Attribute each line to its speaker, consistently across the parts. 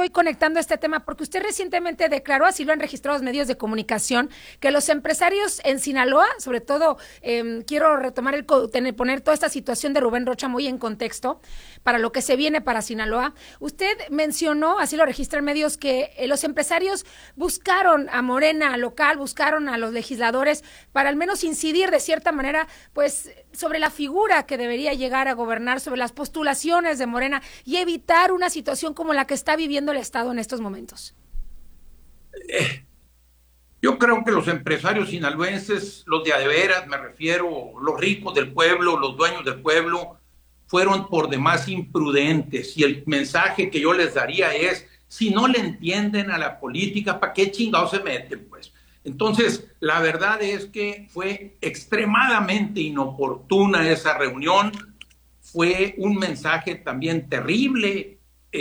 Speaker 1: estoy conectando este tema porque usted recientemente declaró, así lo han registrado los medios de comunicación, que los empresarios en Sinaloa, sobre todo quiero retomar poner toda esta situación de Rubén Rocha muy en contexto para lo que se viene para Sinaloa. Usted mencionó, así lo registran medios, que los empresarios buscaron a Morena local, buscaron a los legisladores para al menos incidir de cierta manera, pues, sobre la figura que debería llegar a gobernar, sobre las postulaciones de Morena y evitar una situación como la que está viviendo el Estado en estos momentos.
Speaker 2: Yo creo que los empresarios sinaloenses, los de veras, me refiero, los ricos del pueblo, los dueños del pueblo, fueron por demás imprudentes, y el mensaje que yo les daría es, si no le entienden a la política, ¿para qué chingados se meten, pues? Entonces, la verdad es que fue extremadamente inoportuna esa reunión, fue un mensaje también terrible,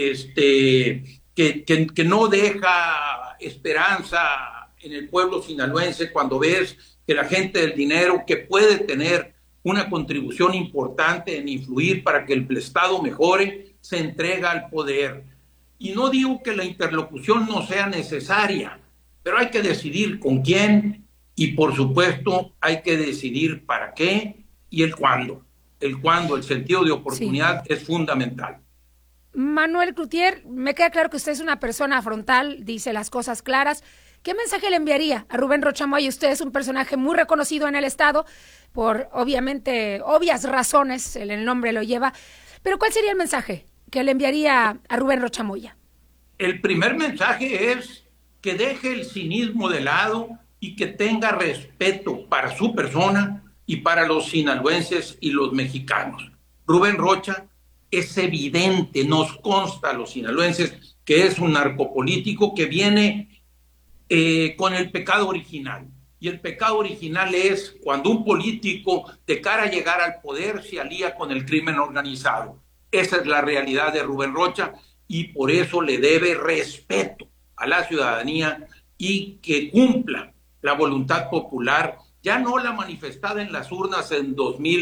Speaker 2: que no deja esperanza en el pueblo sinaloense cuando ves que la gente del dinero que puede tener una contribución importante en influir para que el Estado mejore, se entrega al poder. Y no digo que la interlocución no sea necesaria, pero hay que decidir con quién y, por supuesto, hay que decidir para qué y el cuándo. El cuándo, el sentido de oportunidad es fundamental.
Speaker 1: Manuel Cloutier, me queda claro que usted es una persona frontal, dice las cosas claras. ¿Qué mensaje le enviaría a Rubén Rocha Moya? Usted es un personaje muy reconocido en el Estado, por obviamente obvias razones, el nombre lo lleva, pero ¿cuál sería el mensaje que le enviaría a Rubén Rocha Moya?
Speaker 2: El primer mensaje es que deje el cinismo de lado y que tenga respeto para su persona y para los sinaloenses y los mexicanos. Rubén Rocha es evidente, nos consta a los sinaloenses que es un narcopolítico que viene con el pecado original. Y el pecado original es cuando un político, de cara a llegar al poder, se alía con el crimen organizado. Esa es la realidad de Rubén Rocha y por eso le debe respeto a la ciudadanía y que cumpla la voluntad popular, ya no la manifestada en las urnas en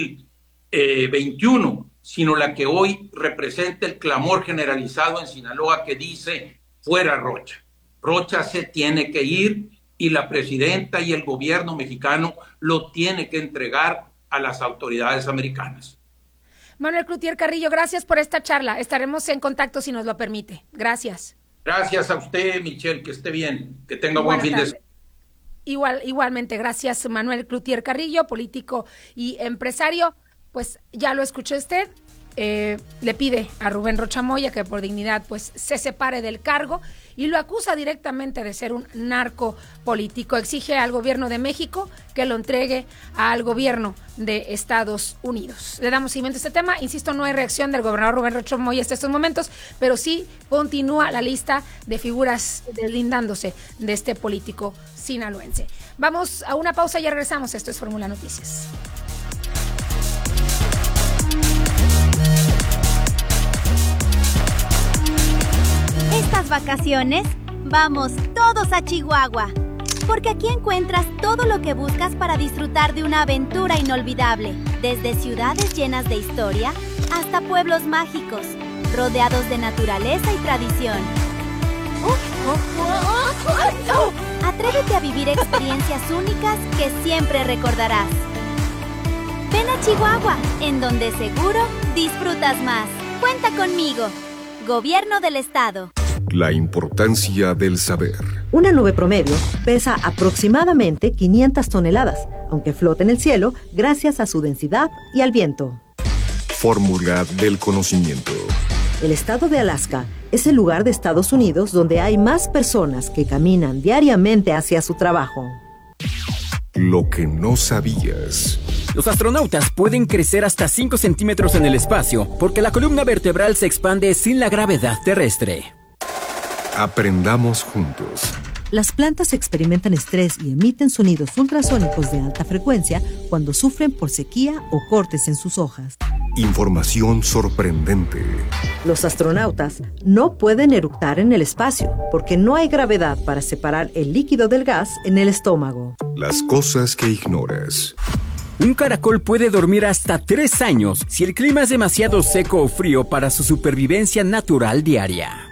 Speaker 2: 2021, sino la que hoy representa el clamor generalizado en Sinaloa que dice fuera Rocha. Rocha se tiene que ir y la presidenta y el gobierno mexicano lo tiene que entregar a las autoridades americanas.
Speaker 1: Manuel Cloutier Carrillo, gracias por esta charla. Estaremos en contacto si nos lo permite. Gracias.
Speaker 2: Gracias a usted, Michelle, que esté bien, que tenga buen fin de semana.
Speaker 1: Igualmente, gracias Manuel Cloutier Carrillo, político y empresario. Pues ya lo escuchó usted, le pide a Rubén Rocha Moya que por dignidad pues se separe del cargo y lo acusa directamente de ser un narco político. Exige al gobierno de México que lo entregue al gobierno de Estados Unidos. Le damos seguimiento a este tema. Insisto, no hay reacción del gobernador Rubén Rocha Moya hasta estos momentos, pero sí continúa la lista de figuras deslindándose de este político sinaloense. Vamos a una pausa y ya regresamos. Esto es Fórmula Noticias.
Speaker 3: Estas vacaciones, vamos todos a Chihuahua, porque aquí encuentras todo lo que buscas para disfrutar de una aventura inolvidable, desde ciudades llenas de historia hasta pueblos mágicos, rodeados de naturaleza y tradición. Atrévete a vivir experiencias únicas que siempre recordarás. Ven a Chihuahua, en donde seguro disfrutas más. Cuenta conmigo, Gobierno del Estado.
Speaker 4: La importancia del saber.
Speaker 5: Una nube promedio pesa aproximadamente 500 toneladas, aunque flota en el cielo gracias a su densidad y al viento.
Speaker 4: Fórmula del conocimiento.
Speaker 5: El estado de Alaska es el lugar de Estados Unidos donde hay más personas que caminan diariamente hacia su trabajo.
Speaker 4: Lo que no sabías.
Speaker 6: Los astronautas pueden crecer hasta 5 centímetros en el espacio porque la columna vertebral se expande sin la gravedad terrestre.
Speaker 4: Aprendamos juntos.
Speaker 5: Las plantas experimentan estrés y emiten sonidos ultrasónicos de alta frecuencia cuando sufren por sequía o cortes en sus hojas.
Speaker 4: Información sorprendente.
Speaker 5: Los astronautas no pueden eructar en el espacio porque no hay gravedad para separar el líquido del gas en el estómago.
Speaker 4: Las cosas que ignoras.
Speaker 6: Un caracol puede dormir hasta 3 años si el clima es demasiado seco o frío para su supervivencia natural diaria.